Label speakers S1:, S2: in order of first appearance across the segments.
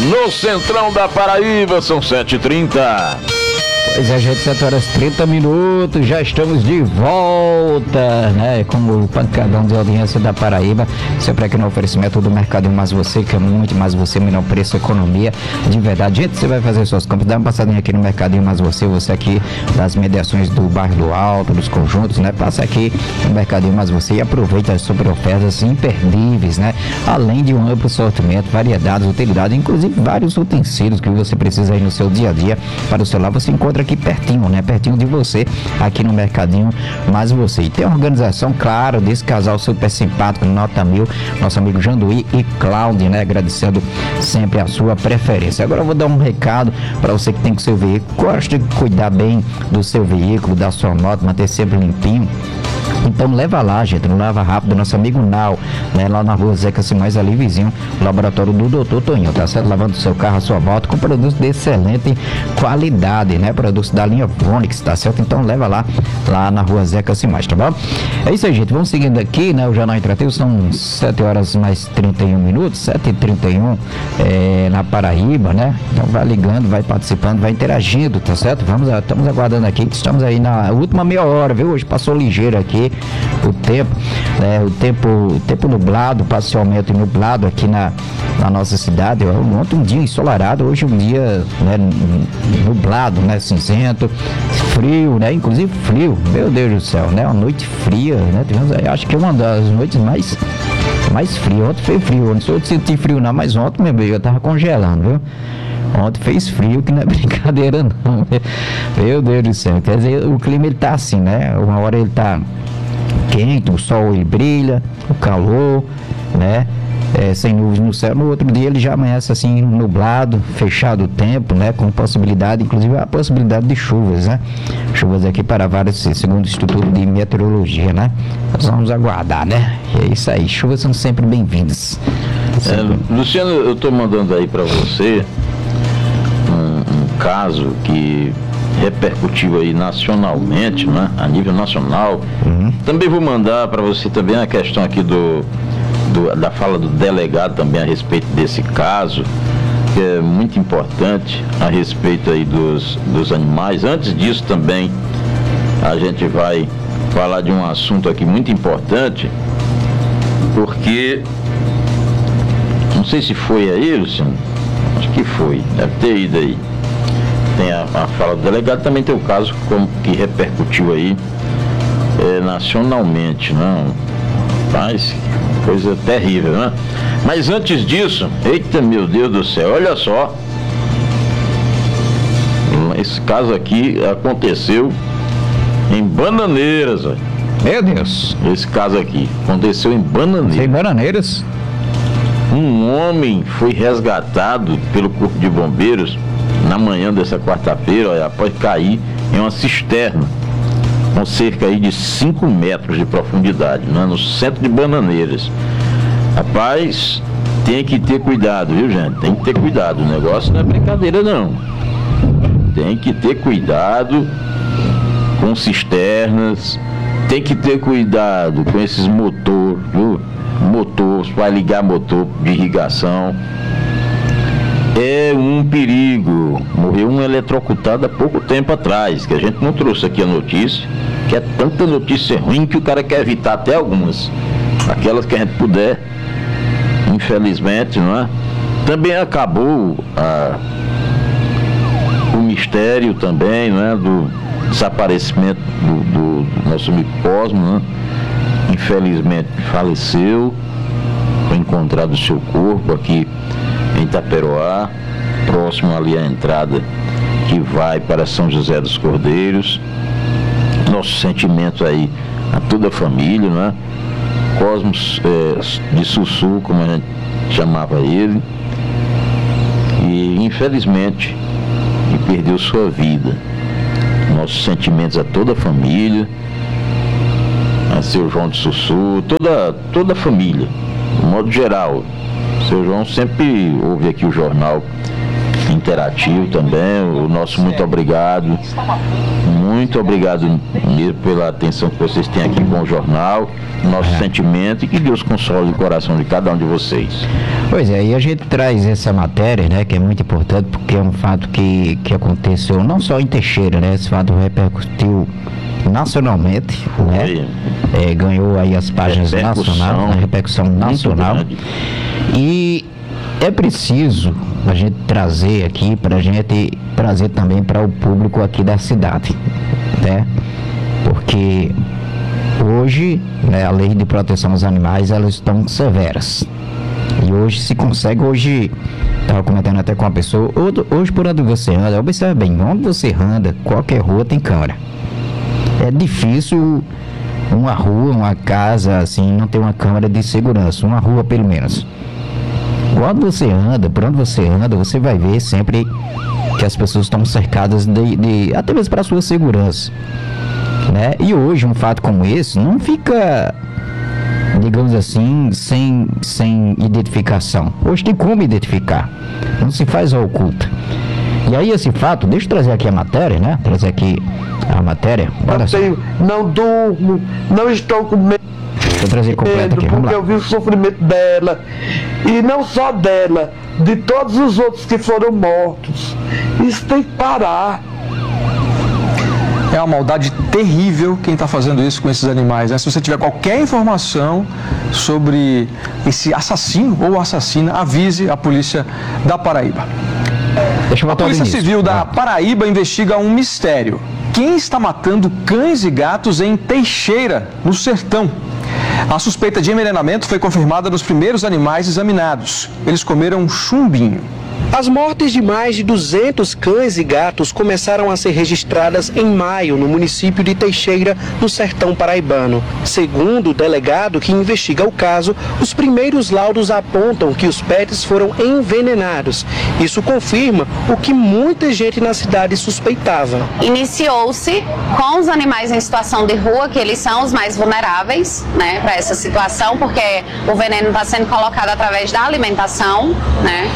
S1: no Centrão da Paraíba, são 7h30.
S2: Pois é, gente, 7h30, já estamos de volta, né, com o pancadão de audiência da Paraíba, sempre aqui no oferecimento do Mercadinho Mais Você, que é muito mais você, menor preço, economia, de verdade. Gente, você vai fazer suas compras, dá uma passadinha aqui no Mercadinho Mais você aqui das mediações do bairro do Alto, dos conjuntos, né, passa aqui no Mercadinho Mais Você e aproveita as super ofertas imperdíveis, né, além de um amplo sortimento, variedades, utilidades, inclusive vários utensílios que você precisa aí no seu dia a dia para o celular, você encontra aqui pertinho, né? Pertinho de você, aqui no Mercadinho Mais Você. E tem a organização, claro, desse casal super simpático, nota 1000, nosso amigo Janduí e Cláudio, né? Agradecendo sempre a sua preferência. Agora eu vou dar um recado para você que tem com seu veículo, gosta de cuidar bem do seu veículo, da sua moto, manter sempre limpinho. Então leva lá, gente, no Lava Rápido, nosso amigo Nau, né, lá na rua Zeca Simões, ali vizinho, o laboratório do Dr. Toninho, tá certo? Lavando o seu carro, a sua moto, com produtos de excelente qualidade, né? Produtos da linha Vonix, tá certo? Então leva lá na rua Zeca Simões, tá bom? É isso aí, gente, vamos seguindo aqui, né? O Jornal Interativo, são 7h31, 7h31 na Paraíba, né? Então vai ligando, vai participando, vai interagindo, tá certo? Estamos aguardando aqui, estamos aí na última meia hora, viu? Hoje passou ligeiro aqui o tempo, né? O tempo nublado, parcialmente nublado aqui na nossa cidade. Ontem um dia ensolarado, hoje um dia, né, nublado, né, cinzento, frio, né, inclusive frio, meu Deus do céu, né, uma noite fria, né, acho que é uma das noites mais frias. Ontem foi frio, não sou de sentir frio não, mas ontem, meu bem, eu tava congelando, viu? Ontem fez frio, que não é brincadeira não, meu Deus do céu. Quer dizer, o clima ele tá assim, né, uma hora ele tá quente, o sol ele brilha, o calor, né, sem nuvens no céu. No outro dia ele já amanhece assim nublado, fechado o tempo, né, com possibilidade, inclusive a possibilidade de chuvas, né, chuvas aqui para vários, segundo o Instituto de Meteorologia, né, nós vamos aguardar, né, e é isso aí, chuvas são sempre bem-vindas.
S1: Luciano, eu estou mandando aí para você um caso que repercutiu aí nacionalmente, né, a nível nacional. Também vou mandar para você também a questão aqui da fala do delegado também a respeito desse caso, que é muito importante a respeito aí dos animais. Antes disso também a gente vai falar de um assunto aqui muito importante, porque não sei se foi aí, Luciano, acho que foi, deve ter ido aí. Tem a fala do delegado, também tem o caso que repercutiu aí nacionalmente, né? Mas coisa terrível, né? Mas antes disso, eita, meu Deus do céu, olha só, esse caso aqui aconteceu em Bananeiras, olha.
S2: Meu Deus.
S1: Esse caso aqui aconteceu em Bananeiras.
S2: Em Bananeiras?
S1: Um homem foi resgatado pelo Corpo de Bombeiros na manhã dessa quarta-feira, olha, após cair em uma cisterna com cerca aí de 5 metros de profundidade, né, no centro de Bananeiras. Rapaz, tem que ter cuidado, viu, gente? Tem que ter cuidado, o negócio não é brincadeira não. Tem que ter cuidado com cisternas, tem que ter cuidado com esses motores, viu? Motor, vai ligar motor de irrigação. É um perigo. Morreu um eletrocutado há pouco tempo atrás, que a gente não trouxe aqui a notícia, que é tanta notícia ruim que o cara quer evitar até algumas. Aquelas que a gente puder, infelizmente, não é? Também acabou o mistério também, não é? Do desaparecimento do nosso amigo Cosmo, né? Infelizmente faleceu, foi encontrado o seu corpo aqui em Itaperoá, próximo ali à entrada que vai para São José dos Cordeiros. Nosso sentimento aí a toda a família, né? Cosmos de Sussu, como a gente chamava ele, e infelizmente ele perdeu sua vida. Nossos sentimentos a toda a família, a seu João de Sussu, toda a família, de modo geral. Seu João sempre ouve aqui o jornal interativo também, o nosso muito obrigado muito obrigado mesmo pela atenção que vocês têm aqui com o jornal, nosso sentimento, e que Deus console o coração de cada um de vocês.
S2: Pois é, e a gente traz essa matéria, né, que é muito importante, porque é um fato que aconteceu não só em Teixeira, né, esse fato repercutiu nacionalmente, né, ganhou aí as páginas nacionais, a repercussão nacional, e é preciso a gente trazer aqui, para a gente trazer também para o público aqui da cidade, né, porque hoje, né, a lei de proteção aos animais, elas estão severas. E hoje se consegue, estava comentando até com uma pessoa, hoje por onde você anda, observe bem, onde você anda, qualquer rua tem câmera. É difícil uma rua, uma casa, assim, não ter uma câmera de segurança, uma rua pelo menos. Quando você anda, por onde você anda, você vai ver sempre que as pessoas estão cercadas de até mesmo para a sua segurança, né? E hoje um fato como esse não fica, digamos assim, sem identificação. Hoje tem como identificar, não se faz a oculta. E aí esse fato, deixa eu trazer aqui a matéria, né? Trazer aqui a matéria.
S3: Não durmo, não estou com medo.
S2: Deixa eu trazer completo aqui, vamos lá.
S3: Porque eu vi o sofrimento dela, e não só dela, de todos os outros que foram mortos. Isso tem que parar.
S4: É uma maldade terrível quem está fazendo isso com esses animais, né? Se você tiver qualquer informação sobre esse assassino ou assassina, avise a polícia da Paraíba. A Polícia Civil da Paraíba investiga um mistério. Quem está matando cães e gatos em Teixeira, no sertão? A suspeita de envenenamento foi confirmada nos primeiros animais examinados. Eles comeram chumbinho.
S5: As mortes de mais de 200 cães e gatos começaram a ser registradas em maio no município de Teixeira, no sertão paraibano. Segundo o delegado que investiga o caso, os primeiros laudos apontam que os pets foram envenenados. Isso confirma o que muita gente na cidade suspeitava.
S6: Iniciou-se com os animais em situação de rua, que eles são os mais vulneráveis, né, para essa situação, porque o veneno está sendo colocado através da alimentação, né?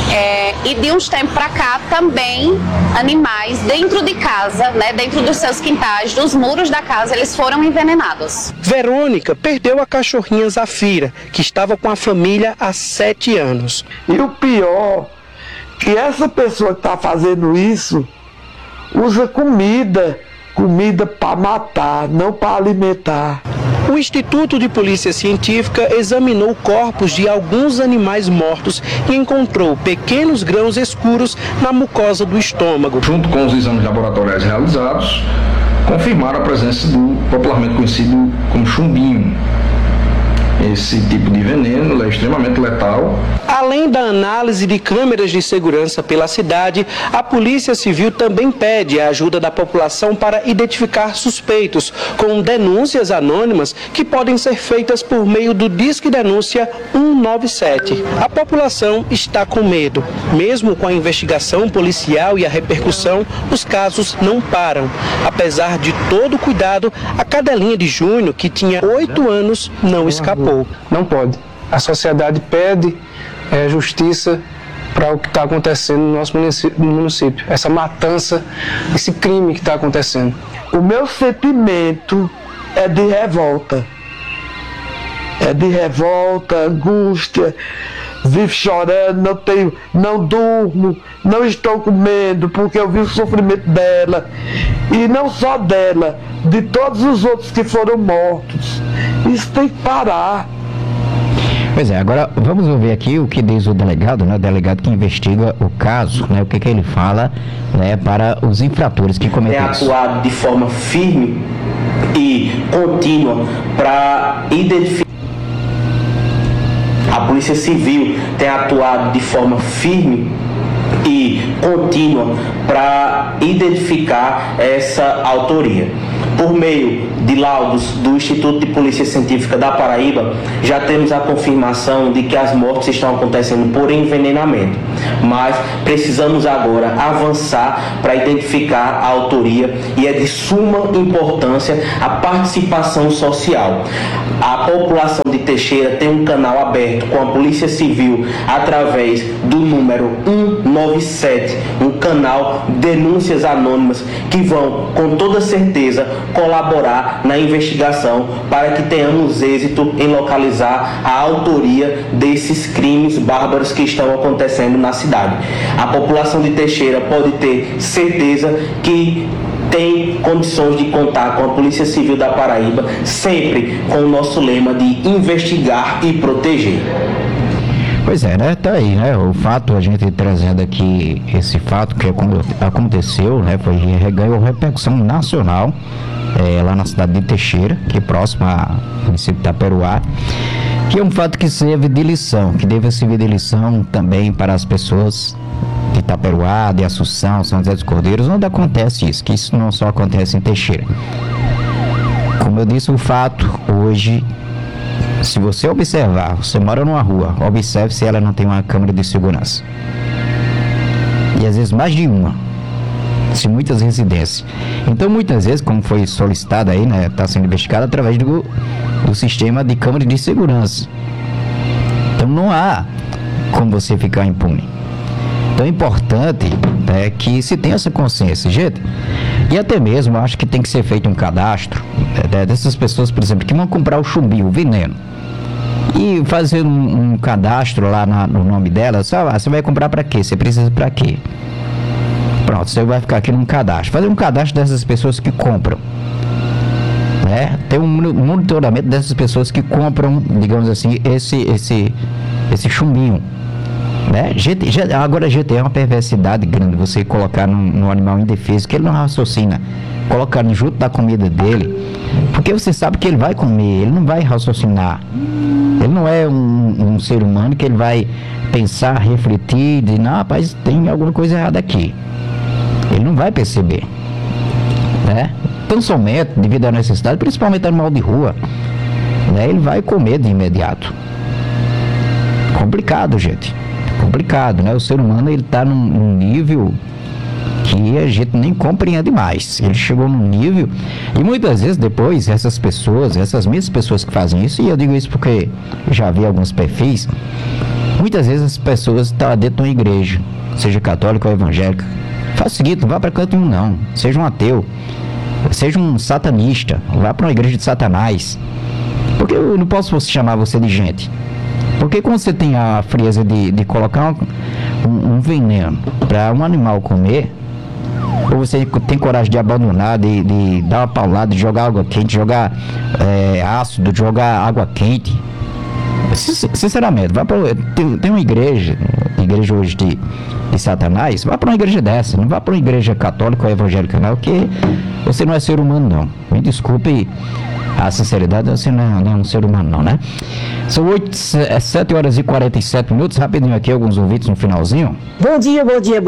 S6: E de uns tempos para cá também animais dentro de casa, né, dentro dos seus quintais, dos muros da casa, eles foram envenenados.
S5: Verônica perdeu a cachorrinha Zafira, que estava com a família há 7 anos.
S3: E o pior, que essa pessoa que está fazendo isso usa comida para matar, não para alimentar.
S5: O Instituto de Polícia Científica examinou corpos de alguns animais mortos e encontrou pequenos grãos escuros na mucosa do estômago.
S7: Junto com os exames laboratoriais realizados, confirmaram a presença do popularmente conhecido como chumbinho. Esse tipo de veneno é extremamente letal.
S5: Além da análise de câmeras de segurança pela cidade, a Polícia Civil também pede a ajuda da população para identificar suspeitos, com denúncias anônimas que podem ser feitas por meio do Disque Denúncia 197. A população está com medo. Mesmo com a investigação policial e a repercussão, os casos não param. Apesar de todo o cuidado, a cadelinha de Júnior, que tinha 8 anos, não escapou.
S8: Não pode. A sociedade pede justiça para o que está acontecendo no nosso município. Essa matança, esse crime que está acontecendo.
S3: O meu sentimento é de revolta. É de revolta, angústia. Vivo chorando, não durmo, não estou comendo, porque eu vi o sofrimento dela. E não só dela, de todos os outros que foram mortos. Isso tem que parar.
S2: Pois é, agora vamos ouvir aqui o que diz o delegado, né? O delegado que investiga o caso, né? O que ele fala, né, para os infratores que cometeram isso.
S9: Tem atuado de forma firme e contínua para identificar. A Polícia Civil tem atuado de forma firme e contínua para identificar essa autoria. Por meio de laudos do Instituto de Polícia Científica da Paraíba, já temos a confirmação de que as mortes estão acontecendo por envenenamento. mas precisamos agora avançar para identificar a autoria e é de suma importância a participação social. A população de Teixeira tem um canal aberto com a Polícia Civil através do número 197, um canal denúncias anônimas que vão com toda certeza colaborar na investigação para que tenhamos êxito em localizar a autoria desses crimes bárbaros que estão acontecendo na cidade. A população de Teixeira pode ter certeza que tem condições de contar com a Polícia Civil da Paraíba, sempre com o nosso lema de investigar e proteger.
S2: Pois é, né? Tá aí, né? O fato, a gente trazendo aqui esse fato que aconteceu, né? Ganhou repercussão nacional, lá na cidade de Teixeira, que é próximo ao município de Itaperuá, que é um fato que serve de lição, que deve servir de lição também para as pessoas de Itaperuá, de Assunção, São José dos Cordeiros, onde acontece isso, que isso não só acontece em Teixeira. Como eu disse, o fato hoje, se você observar, você mora numa rua, observe se ela não tem uma câmera de segurança. E às vezes mais de uma, se muitas residências. Então muitas vezes, como foi solicitado aí, né, está sendo investigado através do sistema de câmera de segurança. Então não há como você ficar impune. Então é importante, né, que se tenha essa consciência, gente, e até mesmo acho que tem que ser feito um cadastro, né, dessas pessoas, por exemplo, que vão comprar o chumbinho, o veneno, e fazer um cadastro lá no nome dela. Você vai comprar para quê? Você precisa para quê? Pronto, você vai ficar aqui num cadastro. Fazer um cadastro dessas pessoas que compram, né? Ter um monitoramento dessas pessoas que compram, digamos assim, esse chumbinho, né? Agora GT é uma perversidade grande, você colocar num animal indefeso, que ele não raciocina, colocar junto da comida dele, porque você sabe que ele vai comer, ele não vai raciocinar, ele não é um ser humano que ele vai pensar, refletir, dizer, não, rapaz, tem alguma coisa errada aqui. Ele não vai perceber, né? Tão somente devido à necessidade, principalmente animal de rua, né? Ele vai comer de imediato. Complicado, gente. Complicado, né? O ser humano, ele tá num nível que a gente nem compreende mais. Ele chegou num nível, e muitas vezes depois essas mesmas pessoas que fazem isso, e eu digo isso porque já vi alguns perfis, muitas vezes as pessoas estão dentro de uma igreja, seja católica ou evangélica. Faz o seguinte, não vá para canto nenhum não, seja um ateu, seja um satanista, vá para uma igreja de Satanás, porque eu não posso chamar você de gente. Porque quando você tem a frieza de colocar um veneno para um animal comer, ou você tem coragem de abandonar, de dar uma paulada, de jogar água quente, jogar ácido, jogar água quente, sinceramente, tem uma igreja hoje de Satanás, vá para uma igreja dessa, não vá para uma igreja católica ou evangélica não, porque você não é ser humano não, me desculpe a sinceridade, você não é um ser humano não, né? São 7 horas e 47 minutos, rapidinho aqui, alguns ouvintes no finalzinho.
S10: Bom dia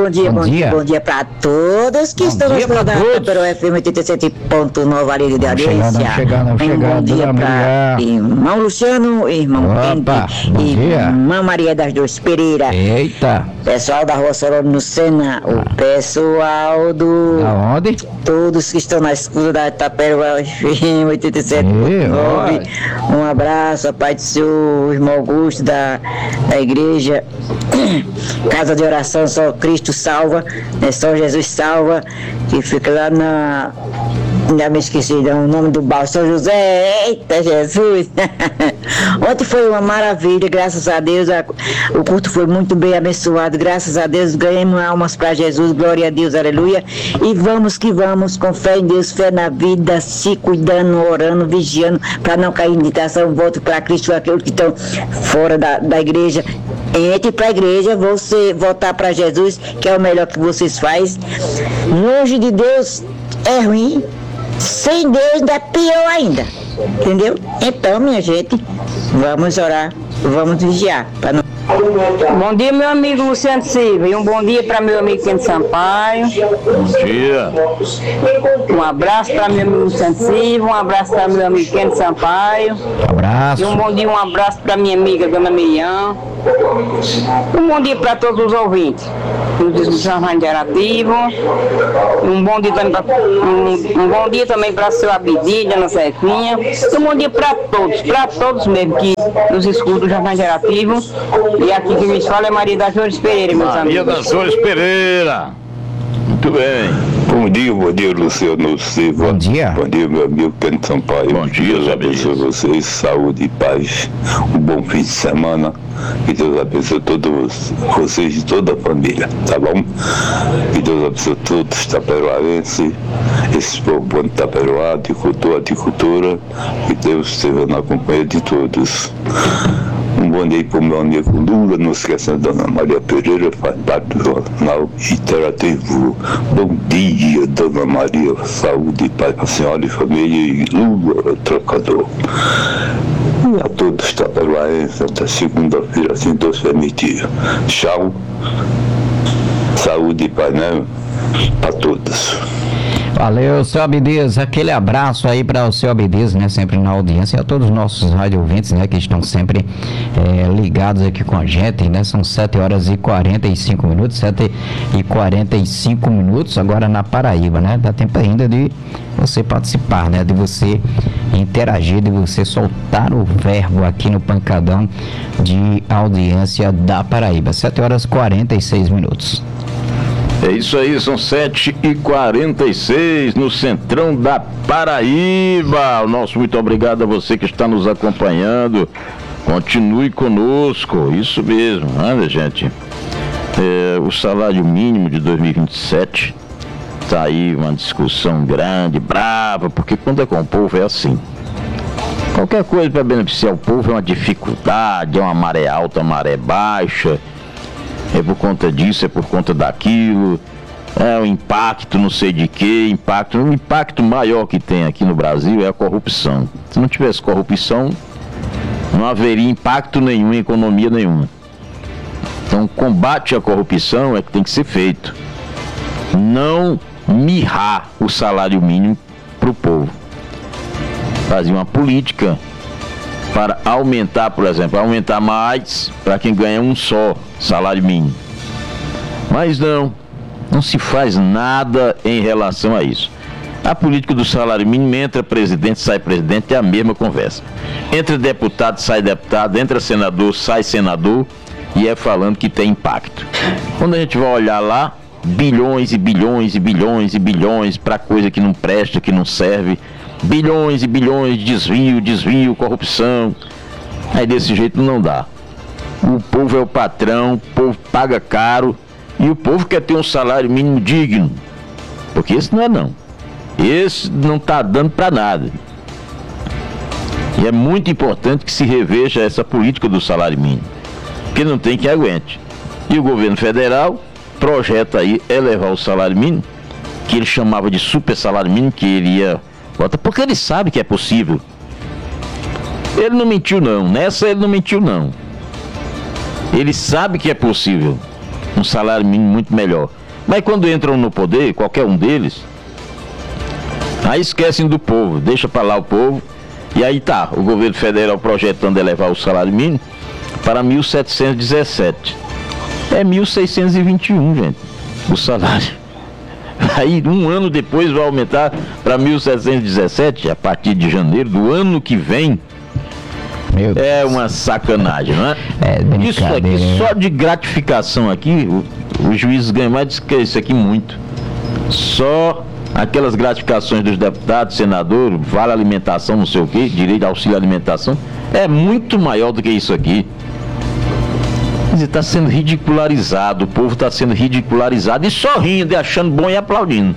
S10: para todos que estão nos programas pelo FM 87.9 ali de Audiência.
S2: Chegando,
S10: bom dia para irmão Luciano, irmão Kennedy, irmã Maria das Dores Pereira.
S2: Eita!
S10: Pessoal da Rua Solano no Sena, o pessoal do...
S2: Aonde?
S10: Todos que estão na escuta da Itaperuá FM 87.9. Um abraço, a paz do Senhor, irmão Augusto da igreja Casa de Oração Só Cristo Salva, né? Só Jesus Salva, que fica lá na... Ainda me esqueci o nome do bairro, São José. Eita Jesus! Ontem foi uma maravilha, graças a Deus. O culto foi muito bem abençoado, graças a Deus. Ganhamos almas para Jesus, glória a Deus, aleluia. E vamos que vamos, com fé em Deus, fé na vida, se cuidando, orando, vigiando, para não cair em tentação. Volte para Cristo, aqueles que estão fora da igreja. Entre para a igreja, você voltar para Jesus, que é o melhor que vocês fazem. Longe de Deus é ruim. Sem Deus ainda é pior ainda, entendeu? Então, minha gente, vamos orar, vamos vigiar.
S11: Bom dia, meu amigo Luciano Silva, e um bom dia para meu amigo Kennedy Sampaio.
S1: Bom dia.
S11: Um abraço para meu amigo Luciano Silva, um abraço para meu amigo Kennedy Sampaio.
S2: Abraço.
S11: E um bom dia, um abraço para minha amiga Dona Miriam. Um bom dia para todos os ouvintes do Jornal Interativo. Um bom dia também para o seu Abdi, Dona Cefinha. Um bom dia para todos mesmo que nos escutam do Jornal Interativo. E aqui que me fala é Maria das Flores Pereira, meus amigos.
S1: Maria das Flores Pereira. Muito bem.
S12: Bom dia, Luciano Silva.
S2: Bom dia.
S12: Bom dia, meu amigo Kenneth Sampaio.
S1: Bom dia,
S12: Deus abençoe vocês, saúde e paz. Um bom fim de semana. Que Deus abençoe todos vocês e toda a família, tá bom? Que Deus abençoe todos os taperoarenses, esse povo bom de Taperoá, agricultura. Que Deus esteja na companhia de todos. Um bom dia para o meu amigo Lula, não esquecendo da Dona Maria Pereira, faz parte do Jornal Interativo. Bom dia, Dona Maria, saúde e paz para a senhora e família, e Lula, trocador. E a todos os taperoarenses, até segunda-feira, assim Deus permitir. Tchau, saúde e paz, né? Para todos.
S2: Valeu, seu Abdias, aquele abraço aí para o seu Abdias, né, sempre na audiência, e a todos os nossos rádio ouvintes, né, que estão sempre ligados aqui com a gente, né, são 7h45, agora na Paraíba, né, dá tempo ainda de você participar, né, de você interagir, de você soltar o verbo aqui no pancadão de audiência da Paraíba, 7h46.
S1: É isso aí, são 7h46 no centrão da Paraíba. O nosso muito obrigado a você que está nos acompanhando. Continue conosco, isso mesmo, né, gente? O salário mínimo de 2027 está aí uma discussão grande, brava, porque quando é com o povo é assim. Qualquer coisa para beneficiar o povo é uma dificuldade, é uma maré alta, uma maré baixa. É por conta disso, é por conta daquilo, é o impacto não sei de que, o impacto maior que tem aqui no Brasil é a corrupção. Se não tivesse corrupção, não haveria impacto nenhum, economia nenhuma. Então, o combate à corrupção é que tem que ser feito. Não mirrar o salário mínimo para o povo. Fazer uma política para aumentar, por exemplo, aumentar mais para quem ganha um só salário mínimo. Mas não se faz nada em relação a isso. A política do salário mínimo, entra presidente, sai presidente, é a mesma conversa. Entra deputado, sai deputado, entra senador, sai senador, e é falando que tem impacto. Quando a gente vai olhar lá, bilhões e bilhões e bilhões e bilhões para coisa que não presta, que não serve, bilhões e bilhões de desvio, corrupção. Aí desse jeito não dá. O povo é o patrão, o povo paga caro e o povo quer ter um salário mínimo digno. Porque esse não é não. Esse não está dando para nada. E é muito importante que se reveja essa política do salário mínimo. Porque não tem quem aguente. E o governo federal projeta aí elevar o salário mínimo, que ele chamava de super salário mínimo, que ele ia botar, porque ele sabe que é possível. Ele não mentiu não, nessa ele não mentiu não. Ele sabe que é possível um salário mínimo muito melhor. Mas quando entram no poder, qualquer um deles, aí esquecem do povo, deixa para lá o povo, e aí tá, o governo federal projetando elevar o salário mínimo para 1.717. É 1.621, gente, o salário. Aí um ano depois vai aumentar para 1.717, a partir de janeiro do ano que vem. É uma sacanagem, não é? Isso aqui, só de gratificação aqui, os juízes ganham mais do que isso aqui muito. Só aquelas gratificações dos deputados, senadores, vale alimentação, não sei o que, direito de auxílio à alimentação, é muito maior do que isso aqui. Quer dizer, está sendo ridicularizado, o povo está sendo ridicularizado e sorrindo, e achando bom e aplaudindo.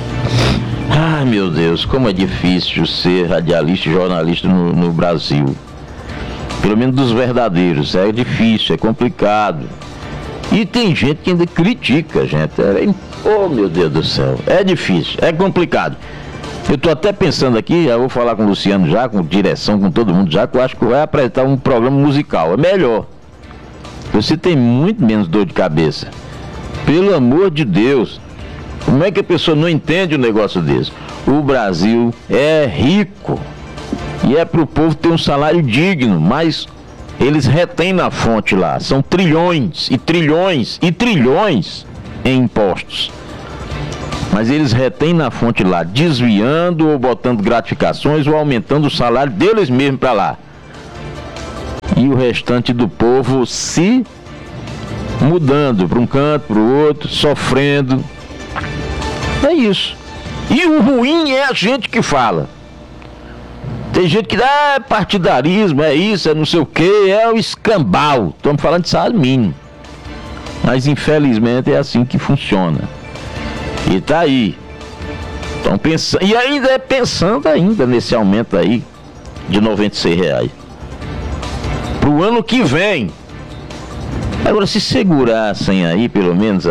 S1: Ai, meu Deus, como é difícil ser radialista e jornalista no Brasil. Pelo menos dos verdadeiros, é difícil, é complicado. E tem gente que ainda critica, gente. Oh, meu Deus do céu, é difícil, é complicado. Eu estou até pensando aqui, já vou falar com o Luciano já, com direção, com todo mundo já, que eu acho que vai apresentar um programa musical, é melhor. Você tem muito menos dor de cabeça. Pelo amor de Deus, como é que a pessoa não entende um negócio desse? O Brasil é rico. E é para o povo ter um salário digno, mas Eles retêm na fonte lá, são trilhões e trilhões e trilhões em impostos. Mas eles retêm na fonte lá, desviando ou botando gratificações ou aumentando o salário deles mesmos para lá. E o restante do povo se mudando para um canto, para o outro, sofrendo. É isso. E o ruim é a gente que fala. Tem gente que é partidarismo, é isso, é não sei o que, é o escambau. Estamos falando de salário mínimo. Mas infelizmente é assim que funciona. E tá aí. Estão pensando. E ainda é pensando ainda nesse aumento aí de R$96. Pro ano que vem. Agora, se segurassem aí pelo menos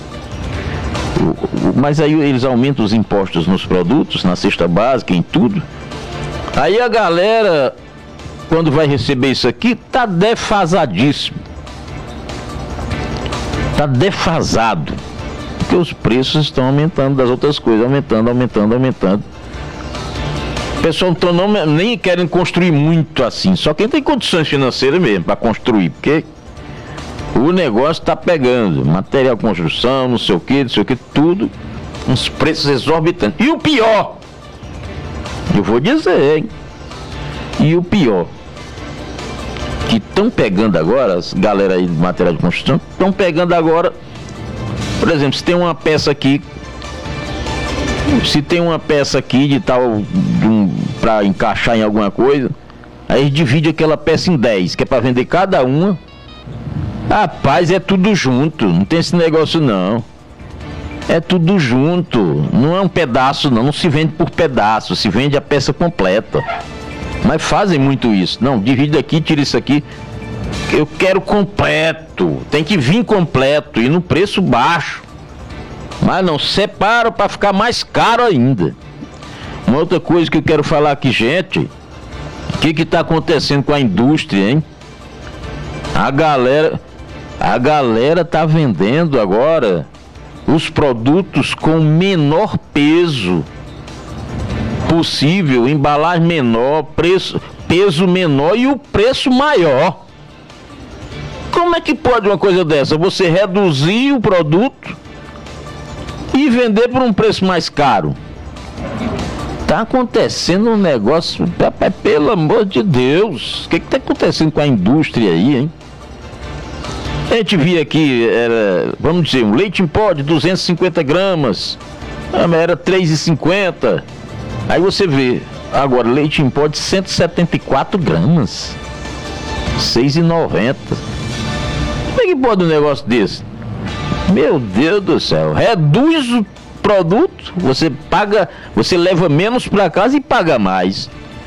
S1: mas aí eles aumentam os impostos nos produtos, na cesta básica, em tudo. Aí a galera, quando vai receber isso aqui, tá defasadíssimo. Tá defasado. Porque os preços estão aumentando das outras coisas, aumentando. O pessoal nem querem construir muito assim, só quem tem condições financeiras mesmo para construir, porque o negócio está pegando, material de construção, não sei o que, tudo, uns preços exorbitantes. E o pior, eu vou dizer, hein? E o pior, que estão pegando agora, as galera aí de material de construção, estão pegando agora, por exemplo, se tem uma peça aqui de tal, para encaixar em alguma coisa, aí divide aquela peça em 10, que é para vender cada uma. Rapaz, é tudo junto, não tem esse negócio não. É tudo junto, não é um pedaço não se vende por pedaço, se vende a peça completa. Mas fazem muito isso, não, divide aqui, tira isso aqui. Eu quero completo, tem que vir completo e no preço baixo. Mas não, separa para ficar mais caro ainda. Uma outra coisa que eu quero falar aqui, gente, o que está acontecendo com a indústria, hein? A galera tá vendendo agora os produtos com menor peso possível, embalagem menor, peso menor e o preço maior. Como é que pode uma coisa dessa? Você reduzir o produto e vender por um preço mais caro? Tá acontecendo um negócio, pelo amor de Deus. O que tá acontecendo com a indústria aí, hein? A gente via aqui, vamos dizer, um leite em pó de 250 gramas, era R$3,50. Aí você vê, agora, leite em pó de 174 gramas, R$6,90. Como é que pode um negócio desse? Meu Deus do céu, reduz o produto, você leva menos para casa e paga mais.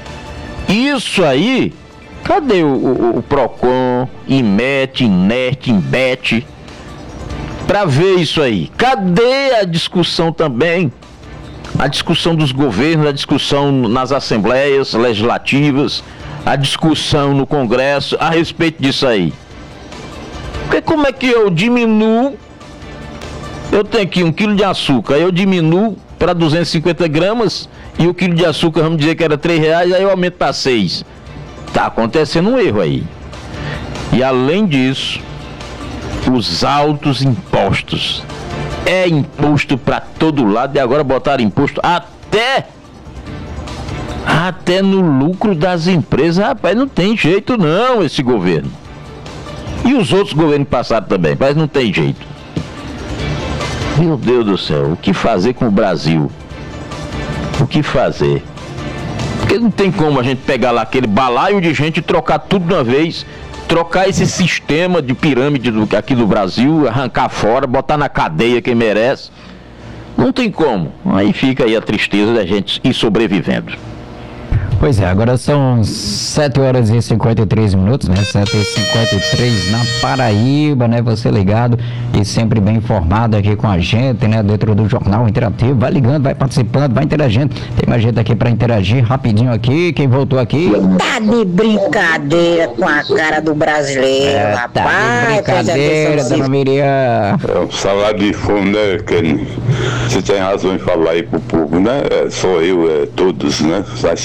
S1: Isso aí, cadê o Procon, IMET, INERT, INBET, para ver isso aí? Cadê a discussão também? A discussão dos governos, a discussão nas assembleias legislativas, a discussão no Congresso a respeito disso aí? Porque como é que eu diminuo? Eu tenho aqui 1 quilo de açúcar, eu diminuo para 250 gramas e o quilo de açúcar, vamos dizer que era R$3, aí eu aumento para 6. Tá acontecendo um erro aí. E além disso, os altos impostos. É imposto para todo lado e agora botaram imposto até no lucro das empresas. Rapaz, não tem jeito não esse governo. E os outros governos passados também, mas não tem jeito. Meu Deus do céu, o que fazer com o Brasil? O que fazer? Porque não tem como a gente pegar lá aquele balaio de gente e trocar tudo de uma vez, trocar esse sistema de pirâmide aqui do Brasil, arrancar fora, botar na cadeia quem merece. Não tem como. Aí fica aí a tristeza da gente ir sobrevivendo.
S2: Pois é, agora são 7h53, né? 7h53 na Paraíba, né? Você ligado e sempre bem informado aqui com a gente, né? Dentro do Jornal Interativo. Vai ligando, vai participando, vai interagindo. Tem mais gente aqui para interagir rapidinho aqui. Quem voltou aqui?
S10: Tá de brincadeira com a cara do brasileiro, rapaz.
S2: Tá de brincadeira, dona Miriam.
S12: É um salário de fome, né, Kenny? Você tem razão em falar aí pro povo, né? Só eu, todos, né? Vai sofrer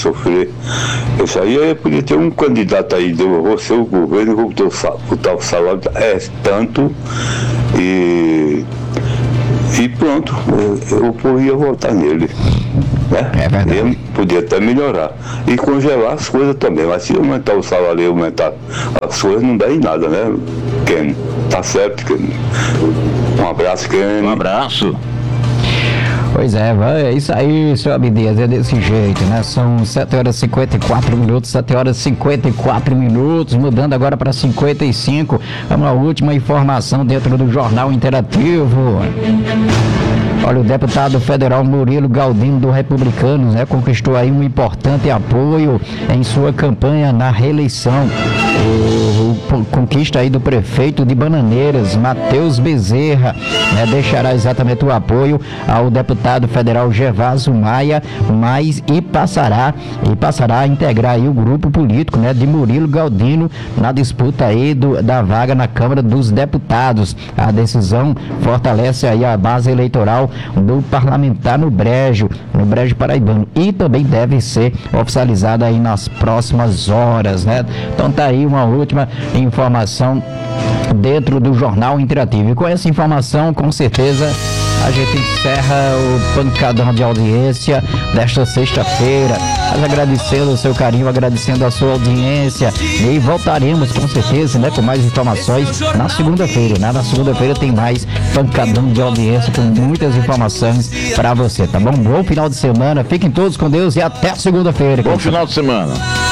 S12: Isso aí podia ter um candidato aí do seu governo que botar o salário é tanto e pronto, o povo ia votar nele. Né?
S2: É verdade.
S12: Ele podia até melhorar. E congelar as coisas também. Mas se aumentar o salário e aumentar as coisas, não dá em nada, né? Ken, tá certo, Ken? Um abraço, Ken.
S1: Um abraço.
S2: Pois é, é isso aí, seu Abdias, é desse jeito, né? São 7 horas e 54 minutos, 7 horas e 54 minutos, mudando agora para 55. Vamos à última informação dentro do Jornal Interativo. Olha, o deputado federal Murilo Galdino do Republicanos, né, conquistou aí um importante apoio em sua campanha na reeleição. Conquista aí do prefeito de Bananeiras, Matheus Bezerra, né, deixará exatamente o apoio ao deputado federal Gervásio Maia, e passará a integrar aí o grupo político, né, de Murilo Galdino na disputa aí da vaga na Câmara dos Deputados. A decisão fortalece aí a base eleitoral do parlamentar no Brejo paraibano, e também deve ser oficializada aí nas próximas horas, né? Então tá aí uma última informação dentro do Jornal Interativo. E com essa informação, com certeza, a gente encerra o pancadão de audiência desta sexta-feira. Mas agradecendo o seu carinho, agradecendo a sua audiência. E voltaremos com certeza, né, com mais informações na segunda-feira. Na segunda-feira tem mais pancadão de audiência com muitas informações para você, tá bom? Bom final de semana, fiquem todos com Deus e até segunda-feira.
S1: Bom final de semana.